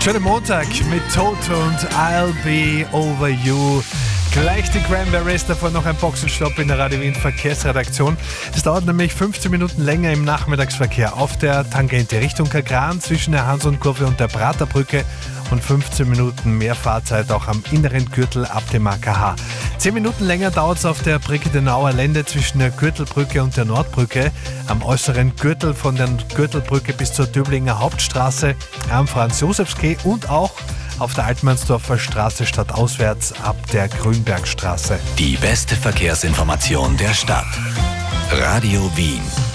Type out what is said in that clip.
Schönen Montag mit Toto und I'll Be Over You. Gleich die Cranberries, davor noch ein Boxenstopp in der Radio Wien Verkehrsredaktion. Es dauert nämlich 15 Minuten länger im Nachmittagsverkehr auf der Tangente Richtung Kagran zwischen der Hansonkurve und der Praterbrücke und 15 Minuten mehr Fahrzeit auch am inneren Gürtel ab dem AKH. 10 Minuten länger dauert es auf der Bricketenauer Lände zwischen der Gürtelbrücke und der Nordbrücke, am äußeren Gürtel von der Gürtelbrücke bis zur Döblinger Hauptstraße, am Franz-Josefs-Quai und auch auf der Altmannsdorfer Straße stadtauswärts ab der Grünbergstraße. Die beste Verkehrsinformation der Stadt. Radio Wien.